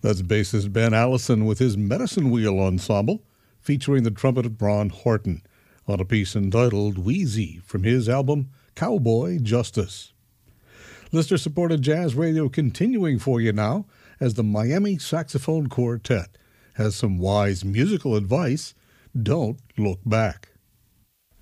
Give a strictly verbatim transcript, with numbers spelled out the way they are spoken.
That's bassist Ben Allison with his Medicine Wheel Ensemble, featuring the trumpet Ron Horton, on a piece entitled Wheezy from his album Cowboy Justice. Listener-supported jazz radio continuing for you now as the Miami Saxophone Quartet has some wise musical advice. Don't look back.